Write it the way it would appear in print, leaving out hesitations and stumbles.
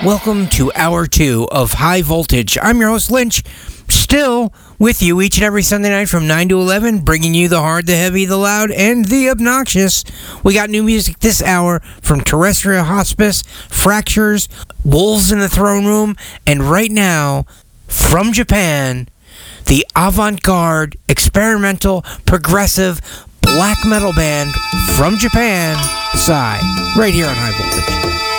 Welcome to Hour 2 of High Voltage. I'm your host, Lynch, still with you each and every Sunday night from 9 to 11, bringing you the hard, the heavy, the loud, and the obnoxious. We got new music this hour from Terrestrial Hospice, Fractures, Wolves in the Throne Room, and right now, from Japan, the avant-garde, experimental, progressive, black metal band from Japan, Psy, right here on High Voltage.